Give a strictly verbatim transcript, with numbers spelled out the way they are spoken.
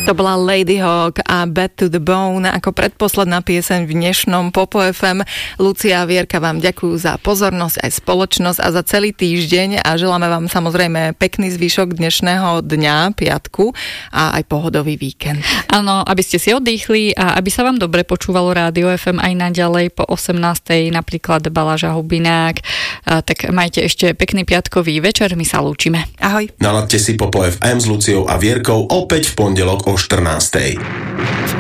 To bola Lady Hawk a Bad to the Bone ako predposledná pieseň v dnešnom Popo ef em. Lucia a Vierka vám ďakujú za pozornosť aj spoločnosť a za celý týždeň a želáme vám samozrejme pekný zvyšok dnešného dňa, piatku a aj pohodový víkend. Áno, aby ste si oddychli a aby sa vám dobre počúvalo Rádio ef em aj naďalej po osemnástej, napríklad Baláža Hubinák. A tak majte ešte pekný piatkový večer, my sa lúčime. Ahoj. Naladte si Popo ef em s Luciou a Vierkou opäť v pondelok o štrnástej.